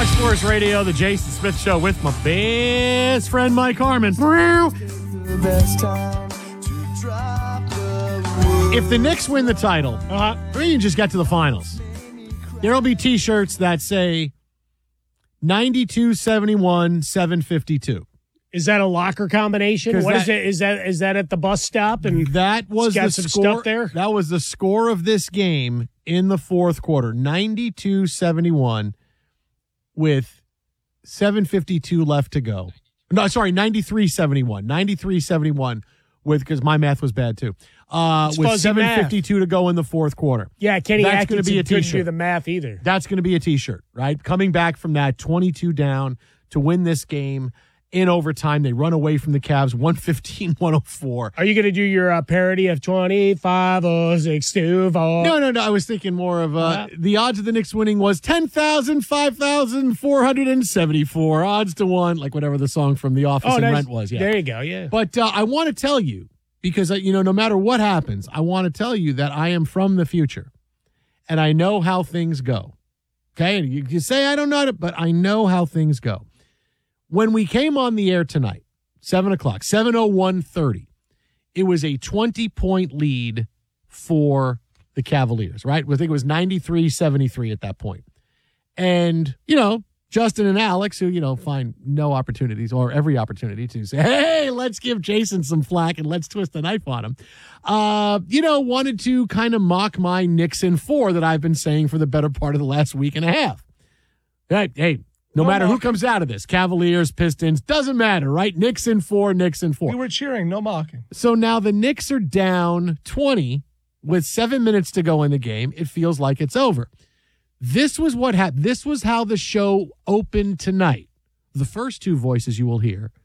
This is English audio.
Fox Sports Radio, the Jason Smith Show with my best friend Mike Harmon. If the Knicks win the title, or you just get to the finals, there will be T-shirts that say 92-71, 752. Is that a locker combination? What is it? Is that at the bus stop? And that was the some score. Stuff there? That was the score of this game in the fourth quarter, 92-71, with 7:52 left to go. No, sorry, 93-71. 93-71 because my math was bad too. With 7:52 to go in the fourth quarter. Yeah, Kenny That's going to be a couldn't T-shirt. do the math either. That's going to be a T-shirt, right? Coming back from that 22 down to win this game in overtime. They run away from the Cavs 115-104. Are you going to do your parody of 25 or 6-2? No. I was thinking more of the odds of the Knicks winning was 10,000, 5,474 odds to 1, like whatever the song from The Office and Rent was. Yeah. There you go, yeah. But I want to tell you, because, no matter what happens, I want to tell you that I am from the future, and I know how things go. Okay? And you say I don't know it, but I know how things go. When we came on the air tonight, 7 o'clock, 7:01:30, it was a 20-point lead for the Cavaliers, right? I think it was 93-73 at that point. And, Justin and Alex, who, find no opportunities or every opportunity to say, hey, let's give Jason some flack and let's twist the knife on him, wanted to kind of mock my Knicks in 4 that I've been saying for the better part of the last week and a half. Hey, no matter who comes out of this, Cavaliers, Pistons, doesn't matter, right? Knicks in 4. We were cheering, no mocking. So now the Knicks are down 20 with 7 minutes to go in the game. It feels like it's over. This was what happened. This was how the show opened tonight. The first two voices you will hear